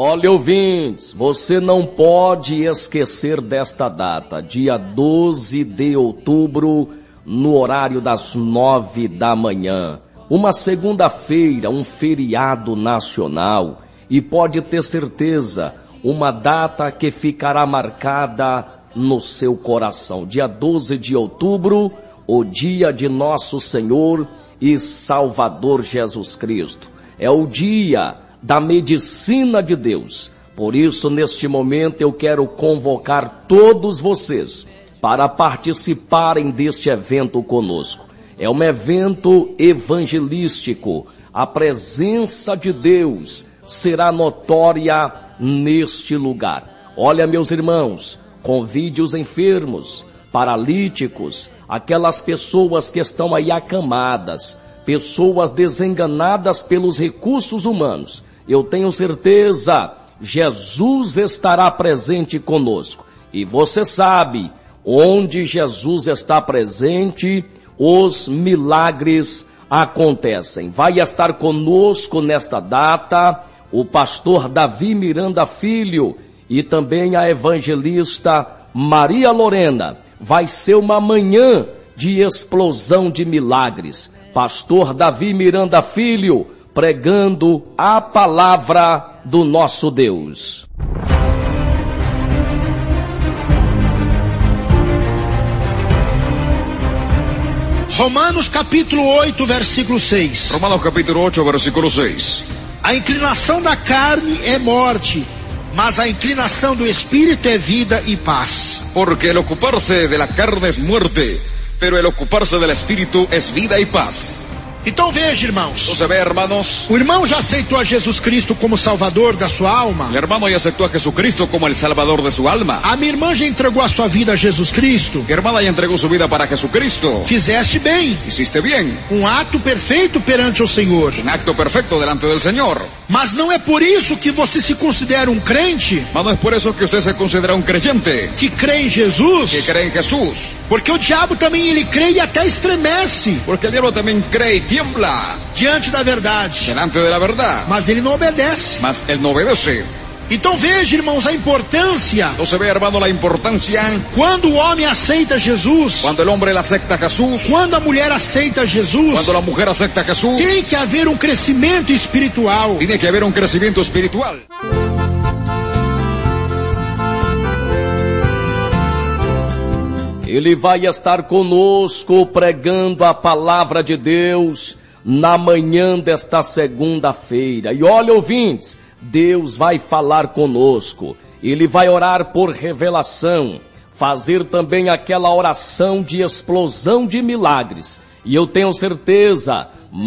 Olha, ouvintes, você não pode esquecer desta data, dia 12 de outubro, no horário das 9 da manhã. Uma segunda-feira, um feriado nacional, e pode ter certeza, uma data que ficará marcada no seu coração. Dia 12 de outubro, o dia de nosso Senhor e Salvador Jesus Cristo. É o dia da medicina de Deus. Por isso, neste momento, eu quero convocar todos vocês para participarem deste evento conosco. É um evento evangelístico. A presença de Deus será notória neste lugar. Olha, meus irmãos, convide os enfermos, paralíticos, aquelas pessoas que estão aí acamadas, pessoas desenganadas pelos recursos humanos. Eu tenho certeza, Jesus estará presente conosco. E você sabe, onde Jesus está presente, os milagres acontecem. Vai estar conosco nesta data o pastor Davi Miranda Filho e também a evangelista Maria Lorena. Vai ser uma manhã de explosão de milagres. Pastor Davi Miranda Filho, pregando a palavra do nosso Deus. Romanos capítulo 8, versículo 6. Romanos capítulo 8, versículo 6. A inclinação da carne é morte, mas a inclinação do espírito é vida e paz. Porque el ocuparse de la carne es muerte, pero el ocuparse del espíritu es vida y paz. Então veja, irmãos. Você vê, hermanos. O irmão já aceitou a Jesus Cristo como Salvador da sua alma? El hermano ya aceptó a Jesucristo como el Salvador de su alma. A minha irmã já entregou a sua vida a Jesus Cristo? Mi hermana ya entregó su vida para Jesucristo. Fizeste bem. Hiciste bien. Um ato perfeito perante o Senhor. Un acto perfecto delante del Señor. Mas não é por isso que você se considera um crente? Mas no es por eso que usted se considera un creyente. Que crê em Jesus? Que cree en Jesús. Porque o diabo também ele crê e até estremece. Porque el diablo también cree y tiembla diante da verdade. Delante de la verdad. Mas ele não obedece. Mas él no obedece. Então veja, irmãos, a importância. Você vê, hermano, la importancia. Quando o homem aceita Jesus. Quando el hombre acepta a Jesús. Quando a mulher aceita Jesus. Quando la mujer acepta a Jesús. Tem que haver um crescimento espiritual. Tiene que haber un crecimiento espiritual. Ele vai estar conosco pregando a palavra de Deus na manhã desta segunda-feira. E olha, ouvintes, Deus vai falar conosco. Ele vai orar por revelação, fazer também aquela oração de explosão de milagres. E eu tenho certeza,